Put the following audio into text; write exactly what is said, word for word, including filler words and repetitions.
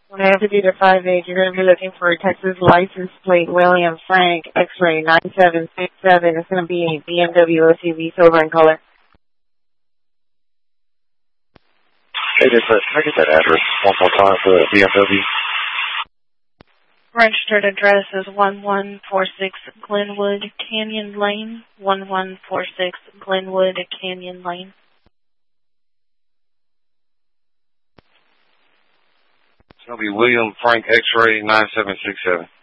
When I have to do the five eight, you're going to be looking for a Texas license plate, William Frank, X-ray nine seven six seven. It's going to be a B M W S U V, silver in color. Hey, just, uh, can I get that address one more time for the B M W? Registered address is one one four six Glenwood Canyon Lane, one one four six Glenwood Canyon Lane. It's going to be William Frank X-ray nine seven six seven.